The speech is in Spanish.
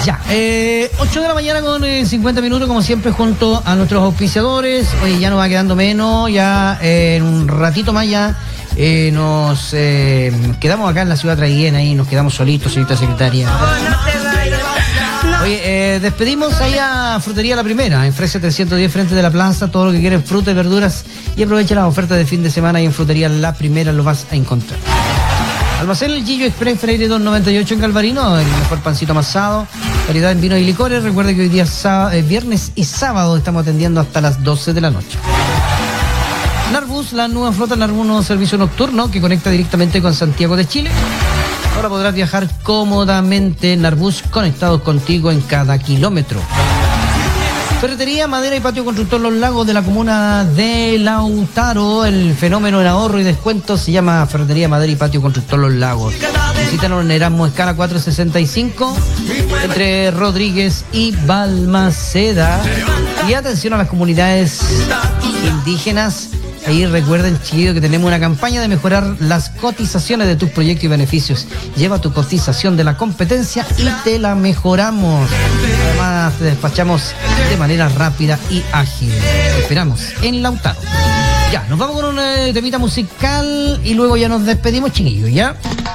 Ya, 8 de la mañana con 50 minutos, como siempre, junto a nuestros auspiciadores. Oye, ya nos va quedando menos, ya en un ratito más ya nos quedamos acá en la ciudad traiguena y nos quedamos solitos, señorita secretaria. Oye, despedimos ahí a Frutería La Primera, en Fresia 310 frente de la plaza. Todo lo que quieres, fruta y verduras, y aprovecha las ofertas de fin de semana y en Frutería La Primera lo vas a encontrar. Almacén El Gillo Express Freire 298 en Calvarino, el mejor pancito amasado, variedad en vinos y licores. Recuerde que hoy día viernes y sábado estamos atendiendo hasta las 12 de la noche. Narbus, la nueva flota Narbus, nuevo servicio nocturno que conecta directamente con Santiago de Chile. Ahora podrás viajar cómodamente. Narbus, conectados contigo en cada kilómetro. Ferretería, madera y patio constructor Los Lagos de la comuna de Lautaro. El fenómeno en ahorro y descuento se llama Ferretería, madera y patio constructor Los Lagos. Visítanos en Erasmus Escala 465 entre Rodríguez y Balmaceda. Y atención a las comunidades indígenas. Ahí recuerden, chiquillos, que tenemos una campaña de mejorar las cotizaciones de tus proyectos y beneficios. Lleva tu cotización de la competencia y te la mejoramos. Además, te despachamos de manera rápida y ágil. Te esperamos en Lautaro. Ya, nos vamos con un temita musical y luego ya nos despedimos, chiquillos, ¿ya?